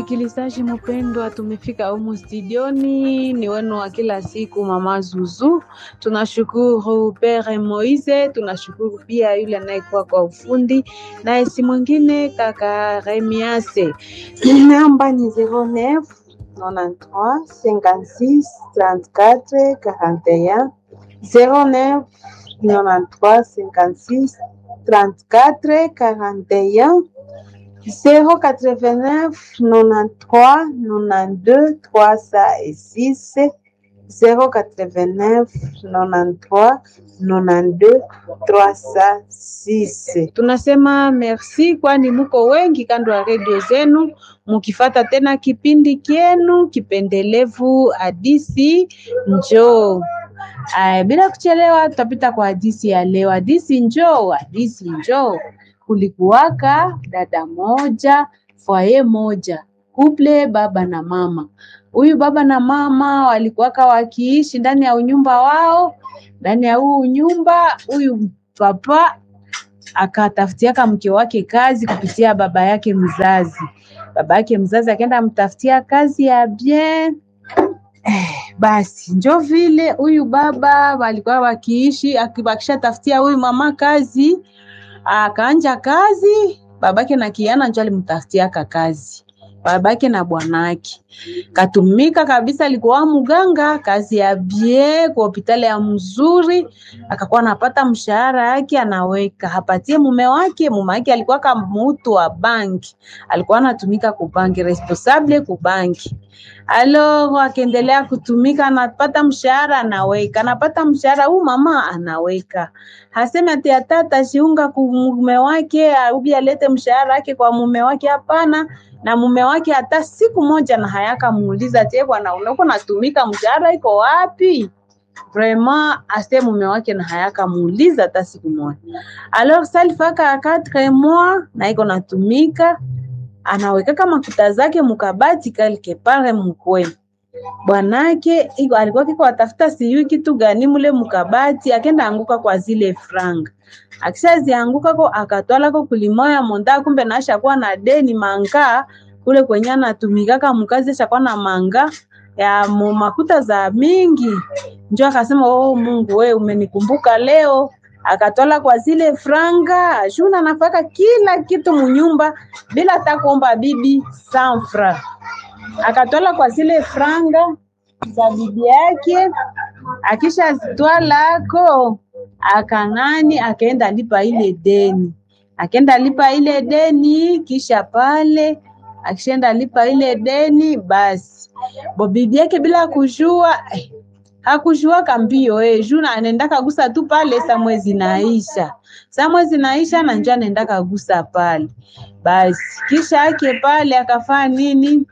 Msikilizaji mpendwa, tumefika humu studioni, ni wenu wa kila siku Mama Zuzu. Tunashukuru Pere Moise, tunashukuru pia yule anayekuwa kwa ufundi, na si mwingine kaka Remiase. Namba ni 09 93 56 34 41 09 93 56 34 41 089 93 92 306 089 93 92 306. Tunasema merci kwani muko wengi kando ya redio zenu mukifata tena kipindi kienu kipendelevu Hadisi Njoo. Bila kuchelewa tutapita kwa hadisi ya leo. Hadisi Njoo, Hadisi Njoo. Kulikuwaka dada moja, foyer moja, couple baba na mama. Huyu baba na mama walikuwaka wakiishi ndani ya unyumba wao. Ndani ya huu nyumba, huyu papa akatafutiaka mke wake kazi kupitia baba yake mzazi. Baba yake mzazi akaenda mtafutia kazi ya bien. Basi njo vile huyu baba walikuwa wakiishi, akibakisha tafutia huyu mama kazi, akaanja kazi. Babake na kiana njo alimtafutia kazi. Babake na bwanake katumika kabisa, alikuwa mganga, kazi ya bie kwa hospitali ya mzuri, akakuwa anapata mshahara yake anaweka hapatie mume wake. Mume wake alikuwa kama mtu wa banki, alikuwa anatumika ku banki, responsable ku banki. Akaendelea kutumika, anapata mshahara anaweka, anapata mshahara, huyu mama anaweka. Haseme ati atata shiunga ku mume wake, ubi alete mshahara yake kwa mume wake, hapana. Na mume wake hata siku moja na hayaka muuliza ati bwana unako natumika mshahara iko wapi? Vraiment ase mume wake na hayaka muuliza hata siku moja. Alors salifaka 4 mois na iko natumika, anaweka kama makuta zake mukabati quelque part mkwe. Bwanake alikuwa kiko atafuta siyo kitu gani mule mukabati, akenda anguka kwa zile franga. Akishazianguka ko akatwala ko kulimoya monda, kumbe naasha kuwa na deni manga kule kwenye anatumikaka mkazi, ashakuwa na manga ya makuta za mingi. Njoo akasema oh Mungu wewe umenikumbuka leo. Akatwala kwa zile franga, shuna nafaka kila kitu munyumba bila hata kuomba bibi 100 francs. Akatwala kwa zile franga za bibi yake, akisha zitwala ko akaenda lipa ile deni. Akaenda lipa ile deni, kisha pale akishaenda lipa ile deni, basi bibi yake bila kujua hakujua kambio juna anaenda kagusa tu pale. Sa mwezi naisha na njoo anaenda kagusa pale. Basi kisha yake pale akafanya nini?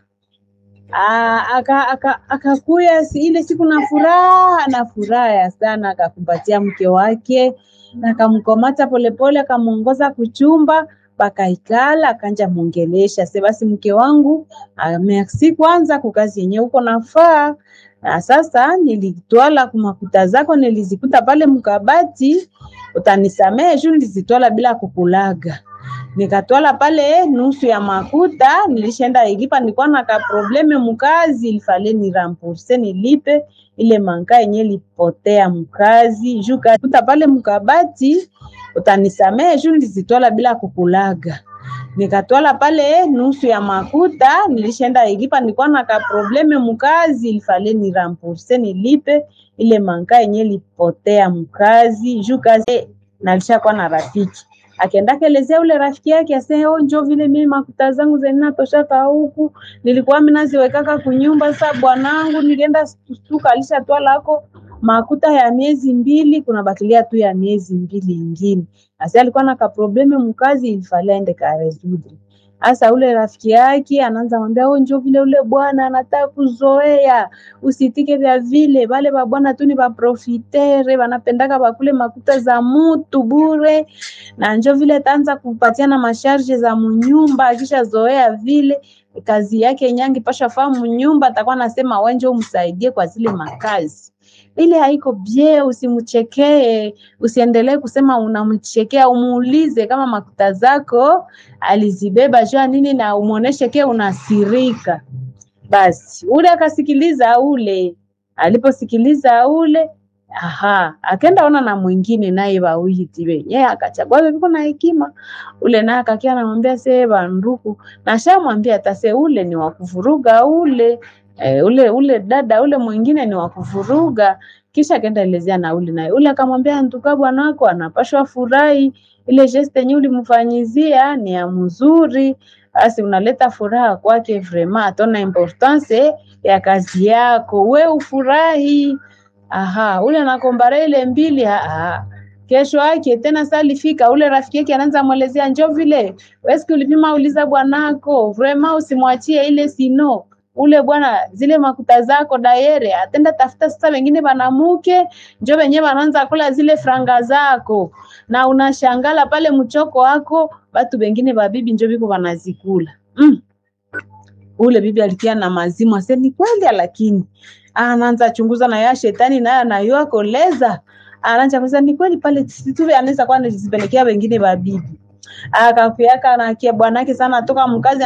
Akakuya ile siku na furaha sana, akakumbatia mke wake na akamkomata polepole, akamuongoza kuchumba, bakaikala, akanja muongelesha. Basi mke wangu, merci kwanza kwa kazi yenyewe uko nafaa. Na sasa nilitwala kumakuta zako, nilizikuta pale mkabati, utanisamehe juu nilizitwala bila kukulaga. Nikatwala pale nusu ya makuta, nilishaenda igipa, nilikuwa na ka probleme mkazi, ilifale ni rembourse nilipe ile manka yenye lipotea mkazi. Juu kakuta pale mkabati, utanisamehe juu nilizitwala bila kukulaga. Nikatwala pale nusu ya makuta, nilishaenda igipa, nilikuwa na ka probleme mkazi, ilifale ni rembourse nilipe ile manka yenye lipotea mkazi. Juu kazi nalishakuwa na rafiki, akaenda kelezea ule rafiki yake, asema njoo vile mimi makuta zangu zinatoshaka huku, nilikuwa mimi naziwekaka kunyumba. Sasa bwanangu nilienda stuka, alishatwala lako makuta ya miezi 2, kuna bakilia tu ya miezi 2 ingine. Asa alikuwa na ka probleme mkazi, ilifale aende ka resoudre. Asa ule rafiki yake anaanza mwambia njoo vile ule bwana anataka kuzoea, usitike vya vile, wale ba bwana tu ni ba profitere, wanapendaka bakule makuta za mtu bure, na njoo vile taanza kupatiana masharge za munyumba. Akisha zoea vile kazi yake nyangi pasha famu nyumba, atakuwa nasema wewe njoo umsaidie kwa zile makazi. ile haiko bie. Usimchekee, usiendelee kusema unamchekea, umuulize kama makuta zako alizibeba jua nini, na umuoneshe ke unasirika. Basi ule akasikiliza, ule aliposikiliza ule, akaenda ona na mwingine naye wawili tiwe. Yeye akachagua yuko na hekima. Ule naye akakia anamwambia seba nduku, na shamwambia atase ule ni wakuvuruga ule. Ule dada ule mwingine ni wakuvuruga. Kisha akaenda elezea na ule naye. Ule akamwambia nduka bwana wako anapashwa furahi, ile geste yenyewe ulimfanyizia ni ya mzuri. Basi unaleta furaha kwake, vraiment atona importance ya kazi yako, we ufurahi. Ule anakombare ile mbili. Kesho yake tena salifika, ule rafiki yake anaanza muelezea njoo vile wewe ulipima uliza bwanako, vraiment usimwachie ile sino. Ule bwana zile makuta zako daire atenda tafuta sasa wengine banamuke, njoo wenyewe wanaanza kula zile franga zako, na unashangala pale mchoko wako watu wengine babibi njoo biko wanazikula. Ule bibi alikia na mazimu, aseni kweli, lakini anaanza chunguza na ya shetani naye anayoa koleza. Anaanza kusema ni kweli pale situve anaweza kwa anazipelekea wengine babibi. Akakuyaka na kia bwanake sana toka mkazi